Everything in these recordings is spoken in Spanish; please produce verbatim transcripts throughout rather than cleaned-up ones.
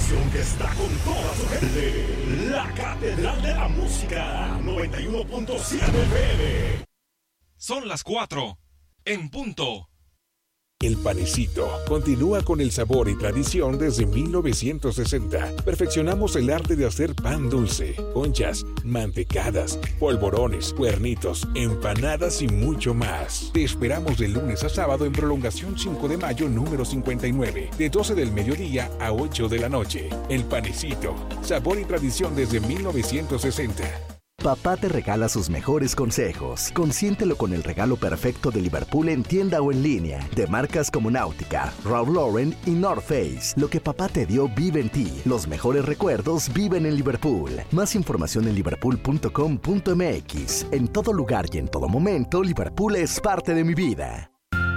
estación que está con toda su gente. La Catedral de la Música, noventa y uno punto siete F M. Son las cuatro, en punto. El Panecito continúa con el sabor y tradición desde mil novecientos sesenta. Perfeccionamos el arte de hacer pan dulce, conchas, mantecadas, polvorones, cuernitos, empanadas y mucho más. Te esperamos de lunes a sábado en Prolongación cinco de mayo número cincuenta y nueve, de doce del mediodía a ocho de la noche. El Panecito, sabor y tradición desde mil novecientos sesenta. Papá te regala sus mejores consejos. Consiéntelo con el regalo perfecto de Liverpool en tienda o en línea. De marcas como Náutica, Ralph Lauren y North Face. Lo que papá te dio vive en ti. Los mejores recuerdos viven en Liverpool. Más información en liverpool punto com punto m x. En todo lugar y en todo momento, Liverpool es parte de mi vida.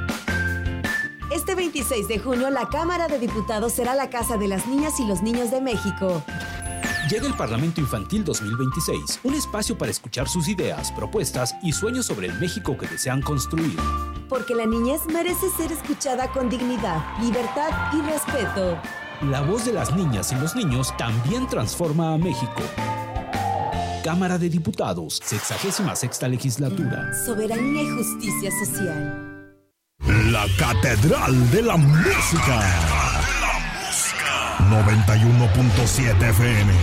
Este veintiséis de junio, la Cámara de Diputados será la casa de las niñas y los niños de México. Llega el Parlamento Infantil dos mil veintiséis, un espacio para escuchar sus ideas, propuestas y sueños sobre el México que desean construir. Porque la niñez merece ser escuchada con dignidad, libertad y respeto. La voz de las niñas y los niños también transforma a México. Cámara de Diputados, sexagésima sexta legislatura. Soberanía y justicia social. La Catedral de la Música. noventa y uno punto siete F M.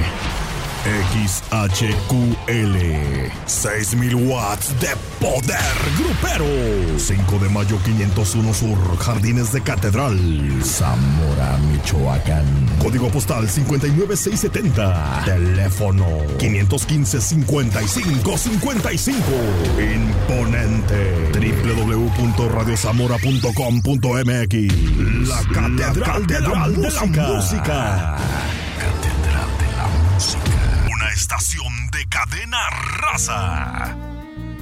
X H Q L. seis mil watts de poder grupero. cinco de mayo quinientos uno Sur, Jardines de Catedral, Zamora, Michoacán. Código postal cincuenta y nueve seiscientos setenta. Teléfono quinientos quince, cincuenta y cinco cincuenta y cinco. Imponente. doble u doble u doble u punto radio zamora punto com punto m x. La Catedral de la Música. Catedral de la Música. Una estación de Cadena Raza.